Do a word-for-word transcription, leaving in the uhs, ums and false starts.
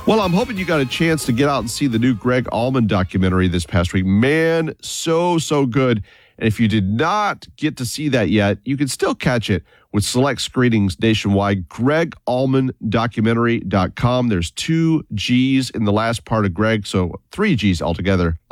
Well, I'm hoping you got a chance to get out and see the new Greg Allman documentary this past week. Man, so, so good. And if you did not get to see that yet, you can still catch it with select screenings nationwide. Greg Allman Documentary dot com. There's two G's in the last part of Greg, so three G's altogether.